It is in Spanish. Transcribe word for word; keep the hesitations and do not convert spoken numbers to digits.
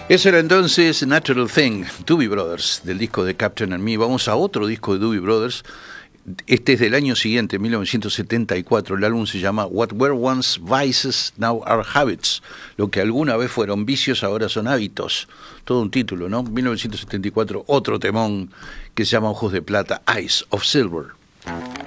Eso era entonces Natural Thing, Doobie Brothers, del disco de Captain and Me. Vamos a otro disco de Doobie Brothers. Este es del año siguiente, mil novecientos setenta y cuatro. El álbum se llama What Were Once Vices Now Are Habits. Lo que alguna vez fueron vicios ahora son hábitos. Todo un título, ¿no? mil novecientos setenta y cuatro, otro temón que se llama Ojos de Plata, Eyes of Silver.